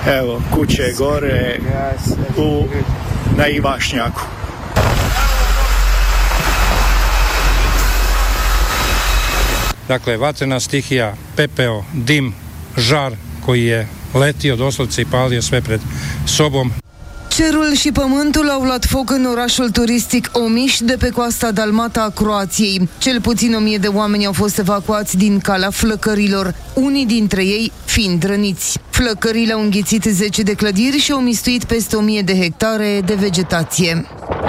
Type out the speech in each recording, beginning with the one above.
Evo, kuće gore na Ivašnjaku. Dakle, vatrena stihija, pepeo, dim, žar koji je letio doslovce i palio sve pred sobom. Cerul și pământul au luat foc în orașul turistic Omiș de pe coasta dalmată a Croației. Cel puțin 1000 de oameni au fost evacuați din calea flăcărilor, unii dintre ei fiind răniți. Flăcările au înghițit 10 de clădiri și au mistuit peste 1000 de hectare de vegetație.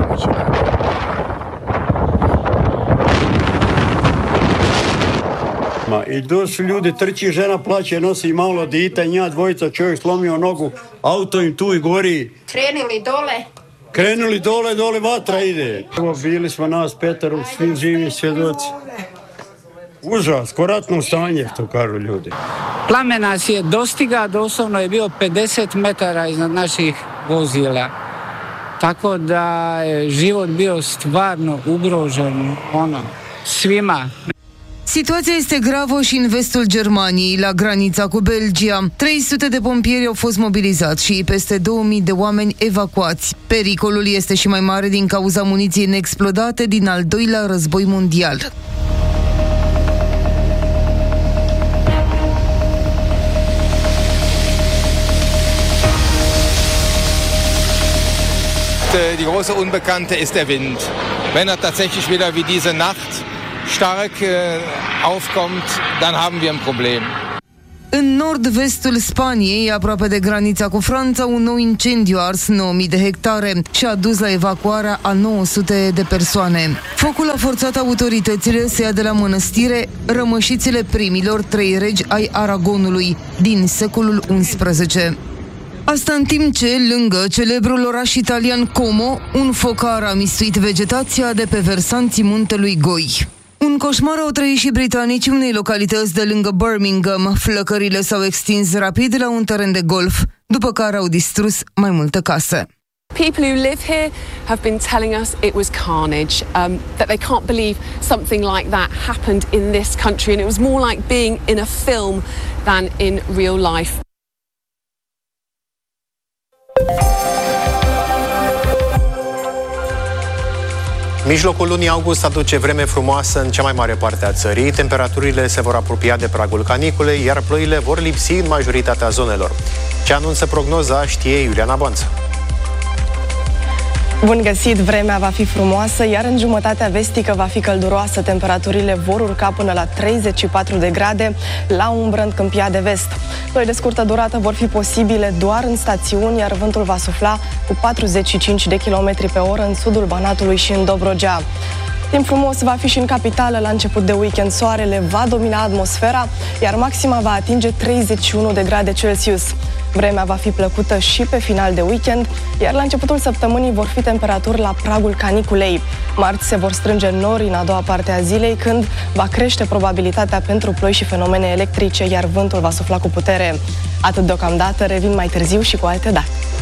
I tu su ljudi, trči, žena plaće, nosi malo dita, nja dvojica, čovjek slomio nogu, auto im tu i gori. Krenuli dole vatra ide. Evo, bili smo nas petero, svi živi svjedoci. Užas, ratno stanje, to kažu ljudi. Plamen nas je dostiga, doslovno je bio 50 metara iznad naših vozila. Tako da je život bio stvarno ugrožen, svima. Situația este gravă și în vestul Germaniei, la granița cu Belgia. 300 de pompieri au fost mobilizați și peste 2000 de oameni evacuați. Pericolul este și mai mare din cauza muniției neexplodate din al doilea război mondial. Die große Unbekannte ist der Wind. Wenn er tatsächlich wieder wie diese Nacht stark aufkommt, dann haben wir ein Problem. În nord-vestul Spaniei, aproape de granița cu Franța, un nou incendiu a ars 9000 de hectare și a dus la evacuarea a 900 de persoane. Focul a forțat autoritățile să ia de la mănăstire rămășițele primilor 3 regi ai Aragonului din secolul XI. Asta în timp ce, lângă celebrul oraș italian Como, un focar a mistuit vegetația de pe versanții muntelui Goi. Un coșmar au trăit și britanicii unei localități de lângă Birmingham. Flăcările s-au extins rapid la un teren de golf, după care au distrus mai multe case. People who live here have been telling us it was carnage, that they can't believe something like that happened in this country, and it was more like being in a film than in real life. Mijlocul lunii august aduce vreme frumoasă în cea mai mare parte a țării, temperaturile se vor apropia de pragul caniculei, iar ploile vor lipsi în majoritatea zonelor. Ce anunță prognoza știe Iuliana Banță. Bun găsit! Vremea va fi frumoasă, iar în jumătatea vestică va fi călduroasă. Temperaturile vor urca până la 34 de grade la umbră în Câmpia de Vest. Ploi de scurtă durată vor fi posibile doar în stațiuni, iar vântul va sufla cu 45 de km pe oră în sudul Banatului și în Dobrogea. Timp frumos va fi și în capitală. La început de weekend soarele va domina atmosfera, iar maxima va atinge 31 de grade Celsius. Vremea va fi plăcută și pe final de weekend, iar la începutul săptămânii vor fi temperaturi la pragul caniculei. Marți se vor strânge nori în a doua parte a zilei, când va crește probabilitatea pentru ploi și fenomene electrice, iar vântul va sufla cu putere. Atât deocamdată, revin mai târziu și cu alte date.